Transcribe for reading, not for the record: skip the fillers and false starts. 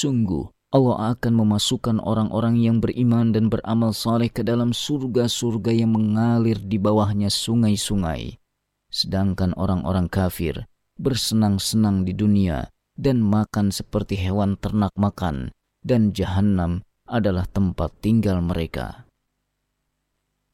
Sungguh, Allah akan memasukkan orang-orang yang beriman dan beramal saleh ke dalam surga-surga yang mengalir di bawahnya sungai-sungai. Sedangkan orang-orang kafir bersenang-senang di dunia dan makan seperti hewan ternak makan, dan Jahannam adalah tempat tinggal mereka.